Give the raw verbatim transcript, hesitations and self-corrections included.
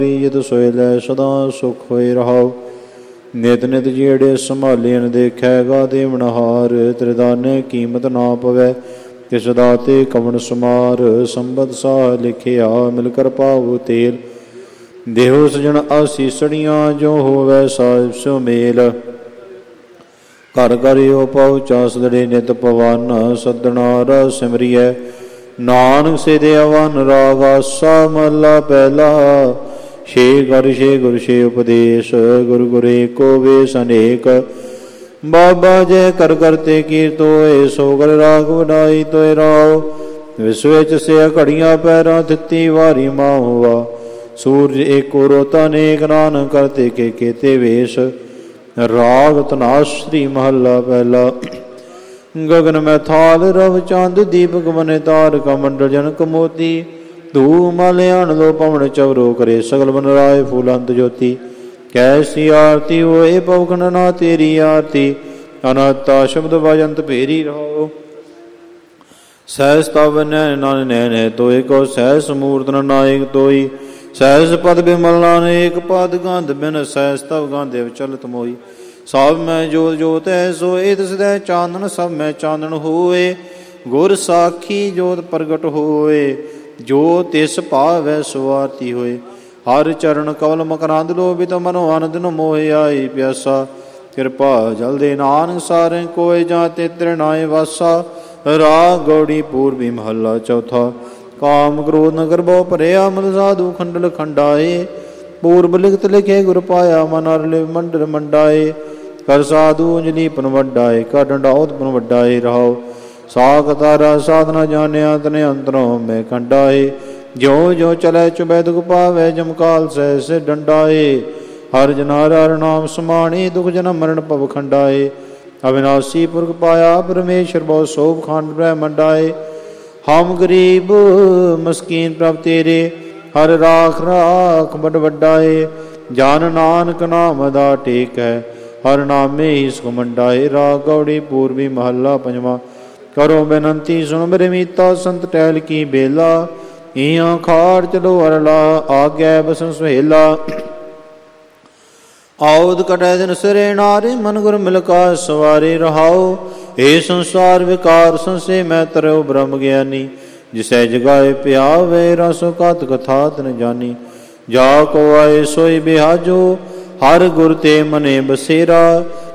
ਜਿਤ ਸੋਇ ਲੈ ਸਦਾ ਸੁਖ ਹੋਏ ਰਹਾਉ। ਨਿਤ ਨਿਤ ਜਿਹੜੇ ਸੰਭਾਲੀਨ ਦੇਖੈ ਗਾਦੇ ਮਨਹਾਰ। ਤ੍ਰਿਦਾਨੇ ਕੀਮਤ ਨਾ ਪਵੈ ਤਿਸ ਦਾਤੇ ਕਵਣ ਸਮਾਰ। ਸੰਬਤ ਸਾਹ ਲਿਖਿਆ ਮਿਲ ਕਰ ਪਾਵੋ ਤੇਲ। ਦੇਹੋ ਸਜਣ ਆਸੀਸੜੀਆਂ ਜੋ ਹੋਵੈ ਸਾਹਿਬ ਸੋ ਮੇਲ। ਘਰ ਘਰਿਓ ਪਾਉ ਚਾਸਦੜੇ ਨਿਤ ਪਵਨ। ਸੱਦਣਾ ਰਸ ਸਿਮਰੀਐ ਨਾਨਕ ਸੇ ਦੇ ਅਵਨ। ਰਾਗ ਆਸਾ ਮਹਲਾ ਪਹਿਲਾ। ਛੇ ਗੁਰ ਛੇ ਗੁਰ ਛੇ ਉਪਦੇਸ਼। ਗੁਰ ਗੁਰ ਏਕੋ ਵੇਸ ਅਨੇਕ। ਬਾਬਾ ਜੈ ਕਰ ਕਰਤੇ ਕੀਰਤ ਹੋਏ। ਸੋ ਕਰ ਰਾਗ ਵਡਾਈ ਤੋਇ ਰਾਉ। ਵਿਸੁ ਵਿੱਚ ਸੇ ਘੜੀਆਂ ਪੈਰਾਂ ਦਿੱਤੀ ਵਾਰੀ ਮਾਂ ਹੋਆ। ਸੂਰਜ ਏਕੋ ਰੋਤਾ ਅਨੇਕ ਨਾਨਕ ਕਰਤੇ ਕੇ ਕੇਤੇ ਵੇਸ਼। ਰਾਗ ਧਨਾਸਰੀ ਮਹੱਲਾ ਪਹਿਲਾ। ਗਗਨ ਮੈਂ ਥਾਲ ਰਵ ਚੰਦ ਦੀਪਕ ਬਨੇ ਤਾਰਕ ਮੰਡਲ ਜਨਕ ਮੋਤੀ। ਧੂ ਮਲਿਆਣ ਲੋ ਪਵਨ ਚਵਰੋ ਕਰੇ ਸਗਲ ਬਨ ਰਾਏ ਫੂਲੰਤ ਜੋਤੀ। ਕੈਸੀ ਆਰਤੀ ਹੋਏ ਪਵਖੰਡ ਨਾ ਤੇਰੀ ਆਰਤੀ। ਅਨਾਤਾ ਸ਼ਬਦ ਵਜੰਤ ਭੇਰੀ ਰਹੋ। ਸਹਿਸ ਤਵ ਨੈਣ ਨਾਨ ਨੈਣ ਤੋਇ ਕੋ ਸਹਿਸ ਮੂਰਤ ਨਾਇਕ ਤੋਈ। ਸਹਿਸ ਪਦ ਬਿਮਲ ਨਾਨਕ ਪਦ ਗੰਧ ਬਿਨ ਸਹਿਸ ਤਵ ਗਾਂਧਿ ਚਲਤ ਮੋਈ। ਸਭ ਮੈਂ ਜੋਤ ਜੋਤ ਹੈ ਸੋਏ ਤਿਸਦੈ ਚਾਨਣ ਸਭ ਮੈਂ ਚਾਨਣ ਹੋਏ। ਗੁਰ ਸਾਖੀ ਜੋਤ ਪ੍ਰਗਟ ਹੋਏ ਜੋ ਤਿਸ ਭਾਵੈ ਸੁਆਰਤੀ ਹੋਏ। ਹਰ ਚਰਨ ਕਵਲ ਮਕਰੰਦ ਲੋਭਿਤ ਮਨੋ ਆਨੰਦ ਨ ਮੋਹਿ ਆਈ ਪਿਆਸਾ। ਕਿਰਪਾ ਜਲ ਦੇ ਨਾਨਕ ਸਾਰੇ ਕੋਇ ਜਾਂ ਤੇ ਤ੍ਰਿਣਾਏ ਵਾਸਾ। ਰਾਗ ਗੌੜੀ ਪੂਰਬੀ ਮਹੱਲਾ ਚੌਥਾ। ਕਾਮ ਕ੍ਰੋਧ ਨ ਗਰਭਉ ਭਰਿਆ ਮਨ ਸਾਧੂ ਖੰਡਲ ਖੰਡਾਏ। ਪੂਰਬ ਲਿਖਤ ਲਿਖੇ ਗੁਰ ਪਾਇਆ ਮਨ ਹਰਿ ਲਿਵ ਮੰਡਲ ਮੰਡਾਏ। ਕਰ ਸਾਧੂ ਅੰਜਲੀ ਪਨ ਵੱਡਾਏ ਕਰ ਡੰਡਾਉਤ ਪਨ ਵੱਡਾਏ ਰਹਾਉ। ਸਾਖ ਤਾਰਾ ਸਾਧਨਾ ਜਾਣਿਆ ਤਨੇ ਅੰਤਰੋਂ ਮੈਂ ਖੰਡਾਏ। ਜਿਉ ਜਿਉ ਚਲੈ ਚੁਬੈ ਦੁਖ ਪਾਵੈ ਜਮਕਾਲ ਸਹਿ ਸੇ ਡੰਡਾਏ। ਹਰ ਜਨਾਰ ਹਰ ਨਾਮ ਸਮਾਣੇ ਦੁਖ ਜਨਮ ਮਰਨ ਭਵ ਖੰਡਾਏ। ਅਵਿਨਾਸੀ ਪੁਰਖ ਪਾਇਆ ਪਰਮੇਸ਼ਰ ਬਹੁ ਸੋਭ ਖੰਡ ਬ੍ਰਹਮੰਡਾਏ। ਹਮ ਗਰੀਬ ਮਸਕੀਨ ਪ੍ਰਭ ਤੇਰੇ ਹਰ ਰਾਖ ਰਾਖ ਬੜ ਵੱਡਾਏ। ਜਨ ਨਾਨਕ ਨਾਮ ਦਾ ਟੇਕ ਹੈ ਹਰ ਨਾਮੇ ਹੀ ਸੁਖ ਮੰਡਾਏ। ਰਾਗ ਗੌੜੀ ਪੂਰਬੀ ਮਹੱਲਾ ਪੰਜਵਾਂ। ਕਰੋ ਬੇਨੰਤੀ ਸੁਣ ਮੇਰੇ ਮੀਤਾ ਸੰਤ ਟਹਿਲ ਕੀ ਬੇਲਾ। ਇਹਾਂ ਖਾੜ ਚਲੋ ਅਰਲਾ ਆਗੈ ਬਸਨ ਸੁਹੇਲਾ। ਆਉਦ ਕਟੈ ਦਿਨ ਸਿਰੇ ਨਾਰੇ ਮਨ ਗੁਰ ਮਿਲਕਾ ਸਵਾਰੇ ਰਹਾਉ। ਇਹ ਸੰਸਾਰ ਵਿਕਾਰ ਸੰਸੇ ਮੈਂ ਤਰਉ ਬ੍ਰਹਮ ਗਿਆਨੀ। ਜਿਸੈ ਜਗਾਏ ਪਿਆਵੇ ਰਸ ਕਤ ਕਥਾ ਤਨ ਜਾਨੀ। ਜਾ ਕੋ ਆਏ ਸੋਈ ਬਿਹਾਜੋ ਹਰ ਗੁਰ ਤੇ ਮਨੇ ਬਸੇਰਾ।